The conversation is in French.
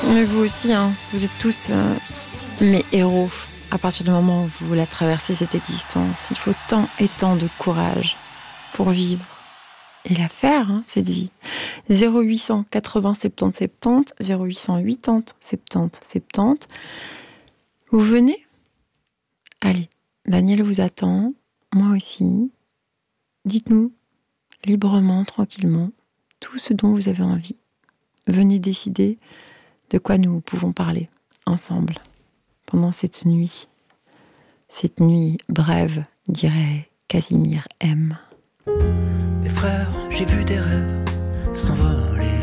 Mais vous aussi, hein, vous êtes tous mes héros. À partir du moment où vous la traversez, cette existence, il faut tant et tant de courage pour vivre et la faire, hein, cette vie. 0800 80 70 70, 0800 80 70 70. Vous venez ? Allez, Daniel vous attend, moi aussi. Dites-nous librement, tranquillement, tout ce dont vous avez envie. Venez décider de quoi nous pouvons parler ensemble pendant cette nuit. Cette nuit brève, dirait Casimir M. Mes frères, j'ai vu des rêves s'envoler